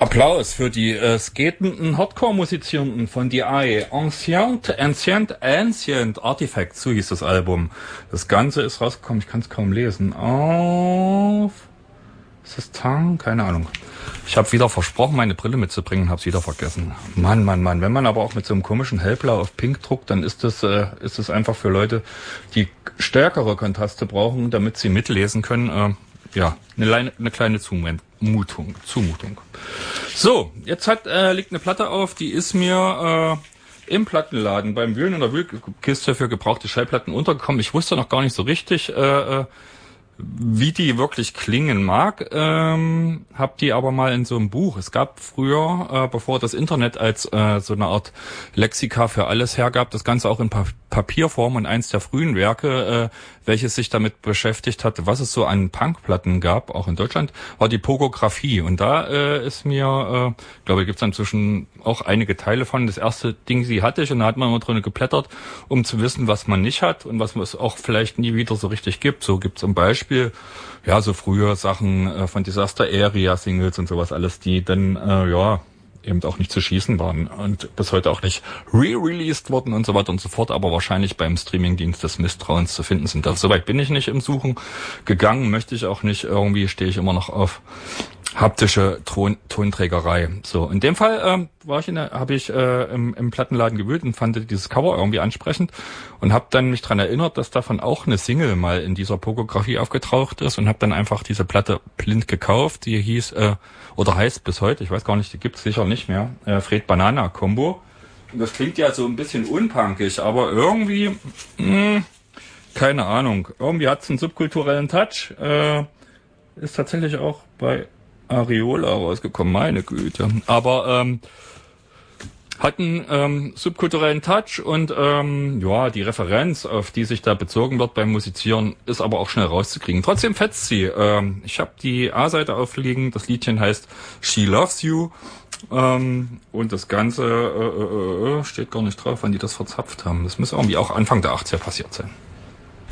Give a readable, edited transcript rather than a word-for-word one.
Applaus für die skatenden Hardcore-Musizierenden von DI. Ancient Artifacts, so hieß das Album. Das Ganze ist rausgekommen, ich kann es kaum lesen, auf... Ist das Tang? Keine Ahnung. Ich habe wieder versprochen, meine Brille mitzubringen, habe es wieder vergessen. Mann. Wenn man aber auch mit so einem komischen Hellblau auf Pink druckt, dann ist das einfach für Leute, die stärkere Kontraste brauchen, damit sie mitlesen können. Eine kleine Zumutung. So, jetzt liegt eine Platte auf, die ist mir im Plattenladen beim Wühlen in der Wühlkiste für gebrauchte Schallplatten untergekommen. Ich wusste noch gar nicht so richtig, wie die wirklich klingen mag, hab die aber mal in so einem Buch. Es gab früher, bevor das Internet als so eine Art Lexika für alles hergab, das Ganze auch in Papierform, und eins der frühen Werke, welches sich damit beschäftigt hatte, was es so an Punkplatten gab, auch in Deutschland, war die Pogographie. Und da ist mir, glaube ich, gibt's inzwischen auch einige Teile von. Das erste Ding, die hatte ich, und da hat man immer drin geblättert, um zu wissen, was man nicht hat und was es auch vielleicht nie wieder so richtig gibt. So gibt's zum Beispiel, ja, so früher Sachen von Disaster Area Singles und sowas alles, die dann, eben auch nicht zu schießen waren und bis heute auch nicht re-released wurden und so weiter und so fort, aber wahrscheinlich beim Streamingdienst des Misstrauens zu finden sind. Soweit bin ich nicht im Suchen gegangen, möchte ich auch nicht. Irgendwie stehe ich immer noch auf haptische Tonträgerei. So, in dem Fall habe ich im Plattenladen gewühlt und fand dieses Cover irgendwie ansprechend und habe dann mich dran erinnert, dass davon auch eine Single mal in dieser Pogografie aufgetaucht ist, und habe dann einfach diese Platte blind gekauft. Die hieß oder heißt bis heute, ich weiß gar nicht, die gibt's sicher nicht mehr, Fred Banana Combo. Und das klingt ja so ein bisschen unpunkig, aber irgendwie keine Ahnung, irgendwie hat's einen subkulturellen Touch. Ist tatsächlich auch bei Areola rausgekommen, meine Güte. Aber hat einen subkulturellen Touch, und die Referenz, auf die sich da bezogen wird beim Musizieren, ist aber auch schnell rauszukriegen. Trotzdem fetzt sie. Ich habe die A-Seite aufliegen, das Liedchen heißt She Loves You, und das Ganze steht gar nicht drauf, wann die das verzapft haben. Das muss irgendwie auch Anfang der 80er passiert sein.